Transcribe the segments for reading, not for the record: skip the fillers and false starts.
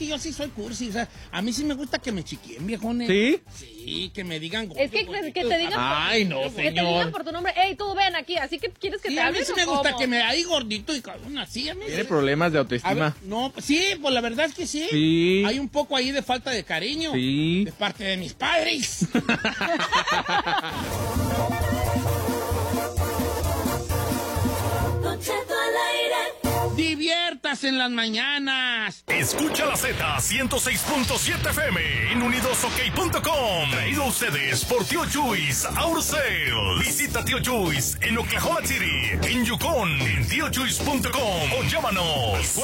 que yo sí soy cursi, o sea, a mí sí me gusta que me chiquien, viejones. ¿Sí? Sí, que me digan... Es que te digan... Ay, no, que te digan señor. por tu nombre. Ey, tú ven aquí, así que quieres que Sí, te a mí hables sí o me gusta cómo? que me ahí gordito y cabrón, así a mí. Tiene problemas de A autoestima. ver, no, sí, pues la verdad es que sí. Sí. Hay un poco ahí de falta de cariño. Sí. De parte de mis padres. Diviértase en las mañanas. Escucha la Z 106.7 FM en unidosok.com. Traído a ustedes por Tío Chuys Auto Sales. Visita Tío Chuys en Oklahoma City, en Yukon, en tiochuys.com o llámanos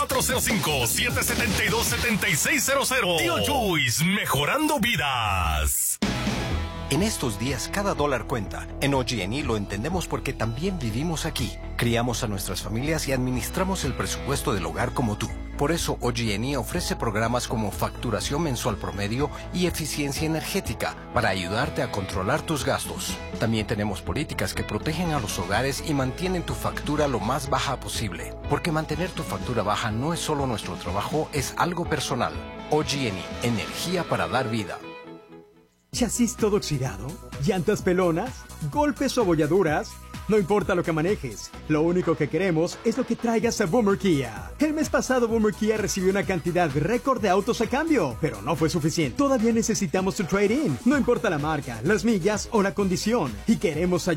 405-772-7600. Tío Chuys, mejorando vidas. En estos días, cada dólar cuenta. En OG&E lo entendemos porque también vivimos aquí. Criamos a nuestras familias y administramos el presupuesto del hogar como tú. Por eso, OG&E ofrece programas como facturación mensual promedio y eficiencia energética para ayudarte a controlar tus gastos. También tenemos políticas que protegen a los hogares y mantienen tu factura lo más baja posible. Porque mantener tu factura baja no es solo nuestro trabajo, es algo personal. OG&E, energía para dar vida. ¿Chasis todo oxidado? ¿Llantas pelonas? ¿Golpes o abolladuras? No importa lo que manejes, lo único que queremos es lo que traigas a Boomer Kia. El mes pasado Boomer Kia recibió una cantidad récord de autos a cambio, pero no fue suficiente. Todavía necesitamos tu trade-in. No importa la marca, las millas o la condición, y queremos ayudar.